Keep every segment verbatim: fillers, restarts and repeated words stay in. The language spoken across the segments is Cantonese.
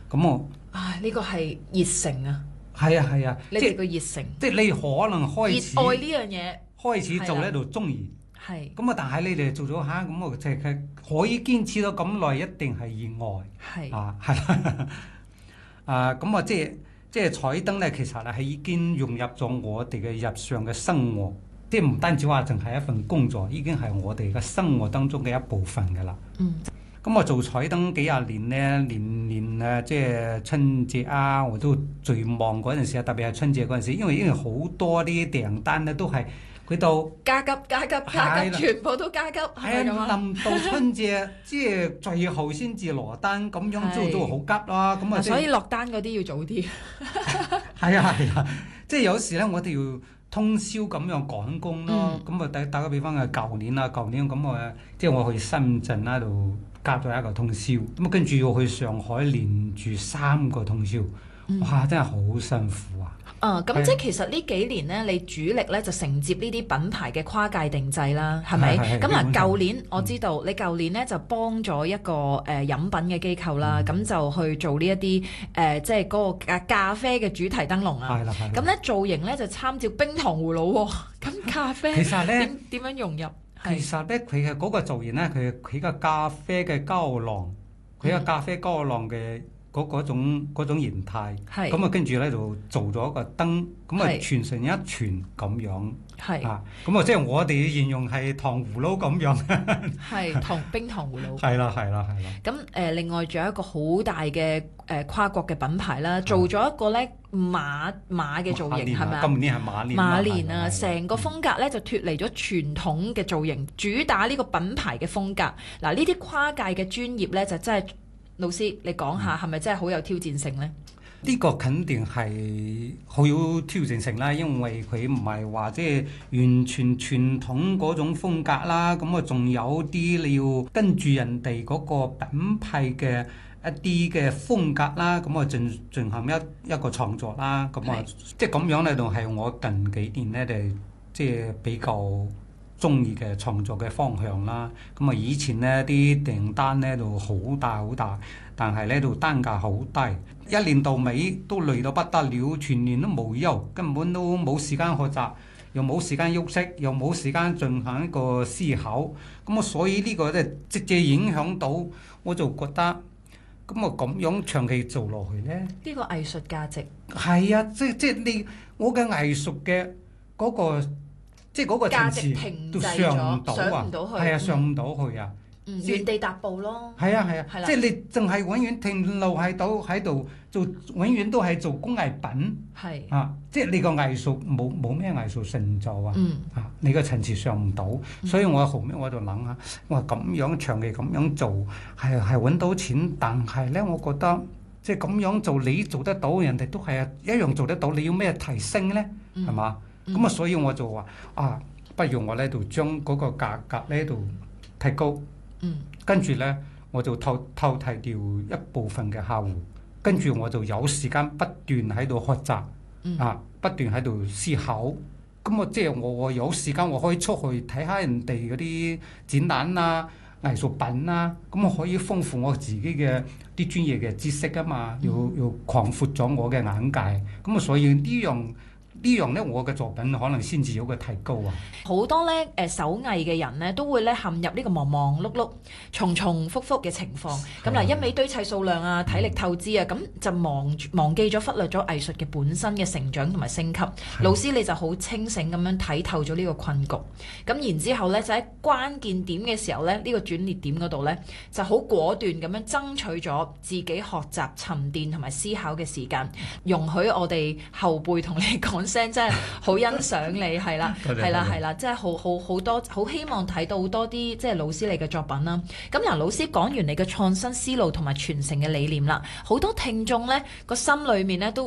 咁我啊呢、呢個係熱誠啊， 係啊係啊， 你哋個熱誠， 即係你可能開始熱愛呢樣嘢， 開始做呢度中意。 係咁啊！但係你哋做咗下，咁我就係可以堅持到咁耐，一定係熱愛。 係啊，係啦。啊，咁啊，即係即係彩燈咧，其實係已經融入咗我哋嘅日常嘅生活，即係唔單止話淨係一份工作，已經係我哋嘅生活當中嘅一部分㗎啦。 嗯。 咁我做彩燈幾廿年咧，年年啊，即係春節啊，我都最忙嗰陣時啊，特別係春節嗰陣時，因為因為好多啲訂單咧都係。佢到加急加急加急，全部都加急，係咪咁啊？ 臨到春節，即係最後先至落單，咁樣做做好急啦。咁啊， 所以落單嗰啲要早啲。 係啊係啊，即係有時咧，我哋要通宵咁樣趕工咯。咁啊、嗯，打打個比方啊，舊年啊，舊年咁我即係我去深圳嗰度加咗一個通宵，咁跟住要去上海連住三個通宵，嗯、哇！真係好辛苦啊！ 啊，咁即係其實呢幾年咧，你主力咧就承接呢啲品牌嘅跨界定製啦，係咪？咁嗱，舊年我知道、嗯、你舊年咧就幫咗一個誒、呃、飲品嘅機構啦，咁、嗯、就去做呢一啲誒即係嗰個咖咖啡嘅主題燈籠啊。係啦係啦。咁咧造型咧就參照冰糖葫蘆喎、哦，咁咖啡其實咧點點樣融入？ 其實咧佢嘅嗰個造型咧，佢佢個咖啡嘅膠囊，佢個咖啡膠囊嘅。嗯嗰嗰種嗰種形態，咁啊跟住咧就做咗個燈，咁啊傳成一傳咁樣，啊咁啊即係我哋形容係糖葫蘆咁樣， 係糖冰糖葫蘆。 係啦係啦係啦。 咁誒、呃、另外仲有一個好大嘅誒、呃、跨國嘅品牌啦，做咗一個咧馬馬嘅造型係咪啊？ 今年係馬年。 馬年啊，成個風格咧就脫離咗傳統嘅造型，主打呢個品牌嘅風格。嗱呢啲跨界嘅專業咧就真係。老師，你講下係咪真係好有挑戰性呢？ 呢個肯定係好有挑戰性啦，因為佢唔係話即係完全傳統嗰種風格啦，咁啊仲有啲你要跟住人哋嗰個品牌嘅一啲嘅風格啦，咁啊進進行一一個創作啦，咁啊即係咁樣咧，就係我近幾年咧就即係比較中意嘅創作嘅方向啦，咁啊以前呢啲訂單呢就好大好大，但係呢度單價好低，一年到尾都累到不得了，全年都無休，根本都冇時間學習，又冇時間休息，又冇時間進行一個思考，咁啊所以呢個咧直接影響到，我就覺得咁啊咁樣長期做落去呢， 呢個藝術價值係啊，即即你我嘅藝術嘅嗰個。即係嗰個層次都上唔到啊，係啊，上唔到去啊， 嗯，原地踏步咯。 係啊係啊，即係你淨係永遠停留喺度喺度做，永遠都係做工藝品。係啊，即係你個藝術冇冇咩藝術成就啊？嗯啊，你個層次上唔到，所以我後尾我就諗下，我話咁樣長期咁樣做係係揾到錢，但係咧，我覺得即係咁樣做你做得到，人哋都係啊一樣做得到，你要咩提升咧？係嘛？咁啊、嗯，所以我就話啊，不如我呢度將嗰個價格呢度提高，嗯，跟住呢，我就偷偷提掉一部分嘅客戶，跟住我就有時間不斷喺度學習，嗯、啊，不斷喺度思考。咁我即係我我有時間我可以出去睇下人哋嗰啲展覽啊、藝術品啊，咁我可以豐富我自己嘅啲專業嘅知識啊嘛，要要擴闊咗我嘅眼界。咁啊，所以呢樣。呢樣咧，我嘅作品可能先至有個提高啊！ 好多咧誒、呃、手藝嘅人咧，都會咧陷入呢個忙忙碌碌、重重複複嘅情況。咁嗱，一味堆砌數量啊、體力透支啊，咁就忘忘記咗忽略咗藝術嘅本身嘅成長同埋升級。老師你就好清醒咁樣睇透咗呢個困局。咁然之後咧，就喺關鍵點嘅時候咧，呢、呢個轉捩點嗰度咧，就好果斷咁樣爭取咗自己學習、沉澱同埋思考嘅時間，容許我哋後輩同你講聲真係好欣賞你，係啦，係啦，係啦，即係好好好多，好希望睇到多啲即係老師你嘅作品啦。咁嗱，老師講完你嘅創新思路同埋傳承嘅理念啦，好多聽眾咧個心裏面咧都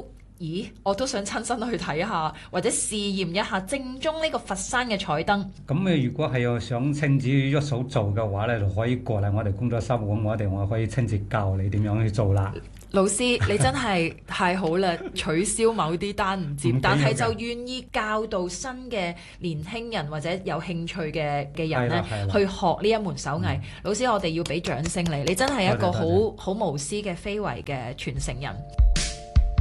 咦，我都想親身去睇下，或者試驗一下正宗呢個佛山嘅彩燈。 咁你如果係有想親自一手做嘅話咧，就可以過嚟我哋工作室，咁我哋我可以親自教你點樣去做啦。 老師，你真係太好啦！取消某啲單唔接，但係就願意教導新嘅年輕人或者有興趣嘅嘅人咧，去學呢一門手藝。嗯、老師，我哋要俾掌聲你，你真係一個好好無私嘅非遺嘅傳承人。